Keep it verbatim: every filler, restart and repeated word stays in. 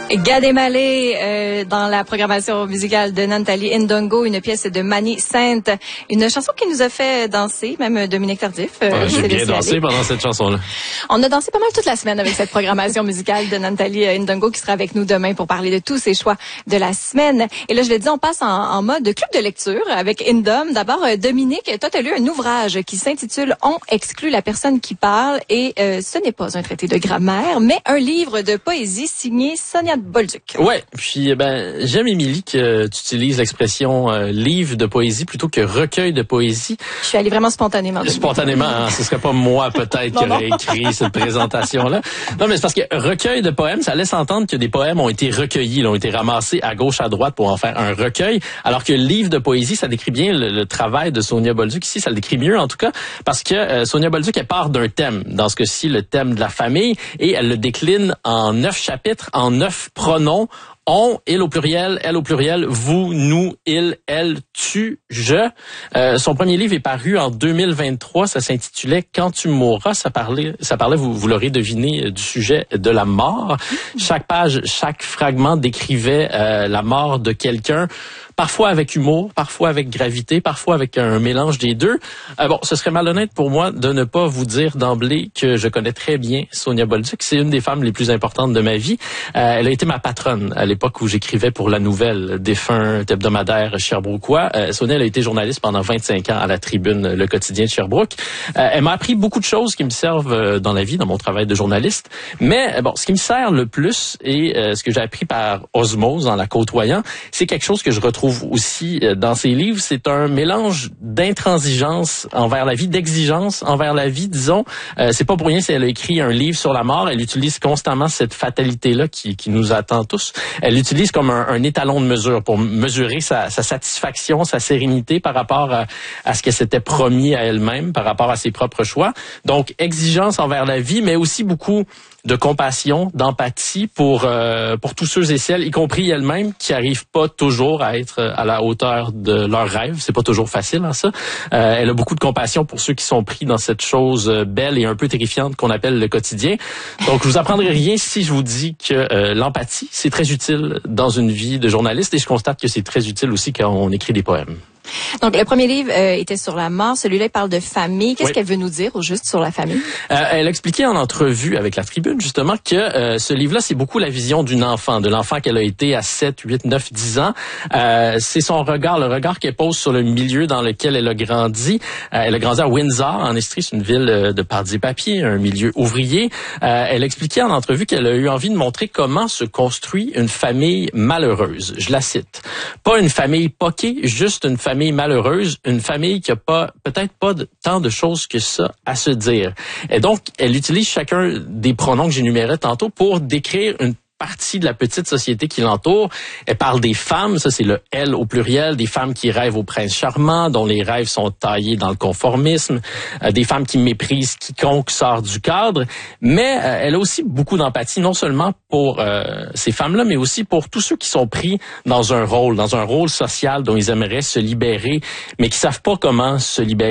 Gad Elmaleh euh, dans la programmation musicale de Nantali Ndongo, une pièce de Mani Sainte, une chanson qui nous a fait danser, même Dominique Tardif. Euh, ouais, j'ai bien dansé pendant cette chanson-là. On a dansé pas mal toute la semaine avec cette programmation musicale de Nantali Ndongo qui sera avec nous demain pour parler de tous ses choix de la semaine. Et là, je l'ai dit, on passe en, en mode club de lecture avec Indom. D'abord, euh, Dominique, toi, tu as lu un ouvrage qui s'intitule « On exclut la personne qui parle » et euh, ce n'est pas un traité de grammaire, mais un livre de poésie signé Sonia Bolduc. Ouais, puis ben j'aime, Émilie, que tu utilises l'expression euh, livre de poésie plutôt que recueil de poésie. Je suis allée vraiment spontanément. Spontanément, hein, ce serait pas moi peut-être qui aurais écrit cette présentation-là. Non, mais c'est parce que recueil de poèmes, ça laisse entendre que des poèmes ont été recueillis, là, ont été ramassés à gauche, à droite pour en faire un recueil, alors que livre de poésie, ça décrit bien le, le travail de Sonia Bolduc ici, ça le décrit mieux en tout cas, parce que euh, Sonia Bolduc, elle part d'un thème, dans ce cas-ci, le thème de la famille, et elle le décline en neuf chapitres, en neuf pronoms. On, il au pluriel, elle au pluriel, vous, nous, il, elle, tu, je. Euh, son premier livre est paru en deux mille vingt-trois. Ça s'intitulait « Quand tu mourras ». Ça parlait, ça parlait, vous, vous l'aurez deviné, du sujet de la mort. Chaque page, chaque fragment décrivait euh, la mort de quelqu'un, parfois avec humour, parfois avec gravité, parfois avec un mélange des deux. Euh, bon, ce serait malhonnête pour moi de ne pas vous dire d'emblée que je connais très bien Sonia Bolduc. C'est une des femmes les plus importantes de ma vie. Euh, elle a été ma patronne à l'époque où j'écrivais pour La Nouvelle, défunt hebdomadaire sherbrookois. Euh, Sonia, elle a été journaliste pendant vingt-cinq ans à la Tribune, le quotidien de Sherbrooke. Euh, elle m'a appris beaucoup de choses qui me servent dans la vie, dans mon travail de journaliste. Mais bon, ce qui me sert le plus et euh, ce que j'ai appris par osmose en la côtoyant, c'est quelque chose que je retrouve aussi dans ses livres. C'est un mélange d'intransigeance envers la vie, d'exigence envers la vie, disons. Euh, c'est pas pour rien si elle a écrit un livre sur la mort. Elle utilise constamment cette fatalité-là qui, qui nous attend tous. Elle l'utilise comme un, un étalon de mesure pour mesurer sa, sa satisfaction, sa sérénité par rapport à, à ce qu'elle s'était promis à elle-même, par rapport à ses propres choix. Donc, exigence envers la vie, mais aussi beaucoup de compassion, d'empathie pour euh, pour tous ceux et celles, y compris elle-même, qui arrivent pas toujours à être à la hauteur de leurs rêves. C'est pas toujours facile, hein, ça. Euh, elle a beaucoup de compassion pour ceux qui sont pris dans cette chose belle et un peu terrifiante qu'on appelle le quotidien. Donc, je vous apprendrai rien si je vous dis que euh, l'empathie, c'est très utile dans une vie de journaliste, et je constate que c'est très utile aussi quand on écrit des poèmes. Donc, le premier livre euh, était sur la mort. Celui-là, il parle de famille. Qu'est-ce oui. qu'elle veut nous dire au juste sur la famille? Euh, elle expliquait en entrevue avec la Tribune, justement, que euh, ce livre-là, c'est beaucoup la vision d'une enfant, de l'enfant qu'elle a été à sept, huit, neuf, dix ans. Euh, c'est son regard, le regard qu'elle pose sur le milieu dans lequel elle a grandi. Euh, elle a grandi à Windsor, en Estrie, c'est une ville de pardier-papier, un milieu ouvrier. Euh, elle expliquait en entrevue qu'elle a eu envie de montrer comment se construit une famille malheureuse. Je la cite. Pas une famille poquée, juste une famille malheureuse, une famille qui a pas, peut-être pas de, tant de choses que ça à se dire. Et donc, elle utilise chacun des pronoms que j'énumérais tantôt pour décrire une partie de la petite société qui l'entoure. Elle parle des femmes, ça c'est le « elle » au pluriel, des femmes qui rêvent au prince charmant, dont les rêves sont taillés dans le conformisme, euh, des femmes qui méprisent quiconque sort du cadre, mais euh, elle a aussi beaucoup d'empathie, non seulement pour euh, ces femmes-là, mais aussi pour tous ceux qui sont pris dans un rôle, dans un rôle social dont ils aimeraient se libérer, mais qui savent pas comment se libérer.